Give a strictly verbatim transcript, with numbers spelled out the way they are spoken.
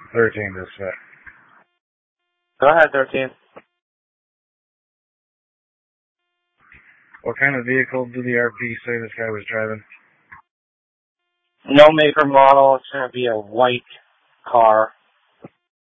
thirteen, this set. Go ahead, thirteen. What kind of vehicle did the R P say this guy was driving? No make or model. It's going to be a white car.